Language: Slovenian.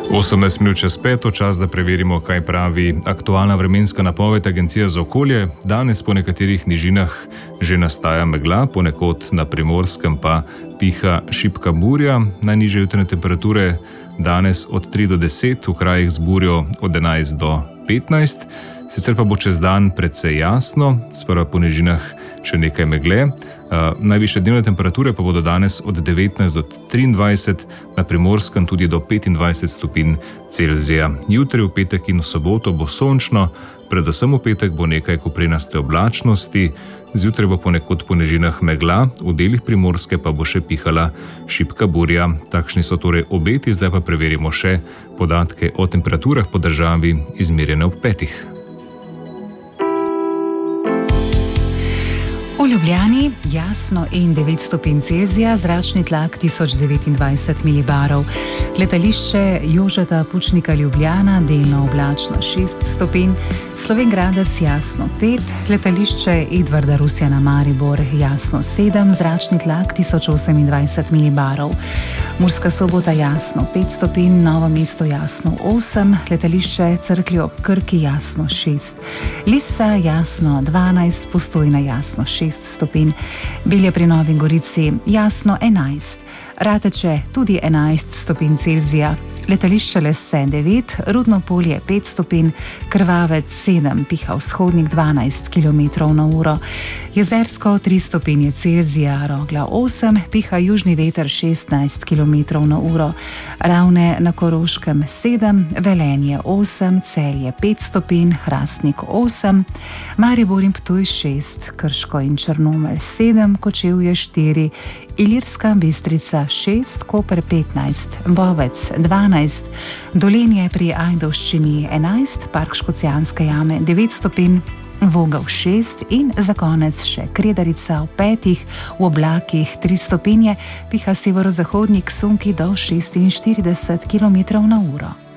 18 minut čez 5, čas, da preverimo, kaj pravi aktualna vremenska napoved Agencije za okolje. Danes po nekaterih nižinah že nastaja megla, ponekod na Primorskem pa piha šibka burja. Najnižje jutranje temperature danes od 3 do 10, v krajih z burjo od 11 do 15. Sicer pa bo čez dan precej jasno, sprva po nižinah še nekaj megle. Najvišje dnevne temperature pa bodo danes od 19 do 23, na Primorskem tudi do 25 stopinj Celzija. Jutri, v petek in v soboto bo sončno, predvsem v petek bo nekaj koprenaste oblačnosti, zjutraj bo ponekod po nižinah megla, v delih Primorske pa bo še pihala šibka burja. Takšni so torej obeti, zdaj pa preverimo še podatke o temperaturah po državi, izmerjene ob 5. V Ljubljani jasno in 9 stopinj Celzija, zračni tlak 1029 milibarov. Letališče Jožeta Pučnika Ljubljana, delno oblačno 6 stopinj, Slovenj Gradec jasno 5, letališče Edvarda Rusjana Maribor jasno 7, zračni tlak 1028 milibarov. Murska Sobota jasno 5 stopinj, Novo mesto jasno 8, letališče Cerklje ob Krki jasno 6, Lisa jasno 12, Postojna jasno 6 stopinj, Belje pri Novi Gorici jasno 11, Rateče tudi 11 stopinj Celzija, letališče Lese 9, Rudno Polje 5 stopinj, Krvavec 7, piha vzhodnik 12 km/h, Jezersko 3 stopinje Celzija, Rogla 8, piha južni veter 16 km/h, Ravne na Koroškem 7, Velenje 8, Celje 5 stopinj, Hrastnik 8, Maribor in Ptuj 6, Krško in Črnomelj 7, Kočevje 4, Ilirska Bistrica 6, Koper 15, Bovec 12, Dolenje pri Ajdovščini 11, Park Škocjanske jame 9 stopinj, Vogel 6 in za konec še Kredarica v 5, v oblakih 3 stopinje, piha severozahodnik sunki do 46 km/h.